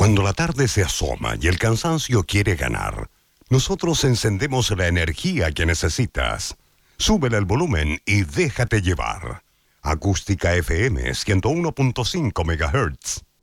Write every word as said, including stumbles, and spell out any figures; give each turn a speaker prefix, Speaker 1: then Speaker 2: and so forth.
Speaker 1: Cuando la tarde se asoma y el cansancio quiere ganar, nosotros encendemos la energía que necesitas. Súbele el volumen y déjate llevar. Acústica F M ciento uno punto cinco megahertz.